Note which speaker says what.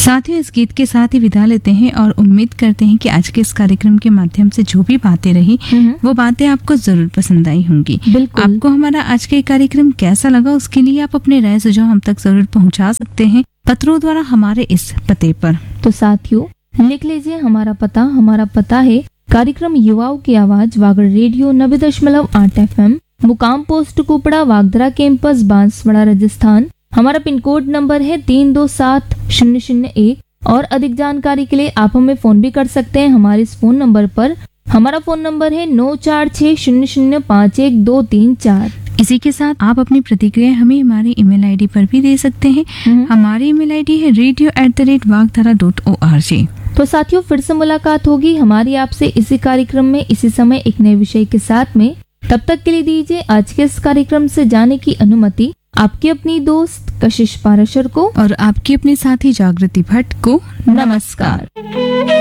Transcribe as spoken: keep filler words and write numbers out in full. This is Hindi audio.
Speaker 1: साथियों, इस गीत के साथ ही विदा लेते हैं और उम्मीद करते हैं कि आज के इस कार्यक्रम के माध्यम से जो भी बातें रही वो बातें आपको जरूर पसंद आई होंगी।
Speaker 2: बिल्कुल।
Speaker 1: आपको हमारा आज के कार्यक्रम कैसा लगा उसके लिए आप अपने राय सुझाव हम तक जरूर पहुंचा सकते हैं पत्रों द्वारा हमारे इस पते पर।
Speaker 2: तो साथियों लिख लीजिए हमारा पता। हमारा पता है कार्यक्रम युवाओं की आवाज, वागड़ रेडियो नब्बे दशमलव आठ एफ एम, मुकाम पोस्ट कुपड़ा, वागदरा कैंपस, बांसवाड़ा, राजस्थान। हमारा पिन कोड नंबर है तीन दो सात शून्य शून्य एक। और अधिक जानकारी के लिए आप हमें फोन भी कर सकते हैं हमारे इस फोन नंबर पर। हमारा फोन नंबर है नौ चार छह शून्य शून्य पाँच एक दो तीन चार।
Speaker 1: इसी के साथ आप अपनी प्रतिक्रिया हमें हमारी ईमेल आईडी पर भी दे सकते हैं। हमारी ईमेल आईडी है radio at the rate वागधारा dot O R G.
Speaker 2: तो साथियों फिर से मुलाकात होगी हमारी आपसे इसी कार्यक्रम में इसी समय एक नए विषय के साथ में। तब तक के लिए दीजिए आज के इस कार्यक्रम से जाने की अनुमति आपकी अपनी दोस्त कशिश पाराशर को
Speaker 1: और आपकी अपनी साथी जागृति भट्ट को। नमस्कार।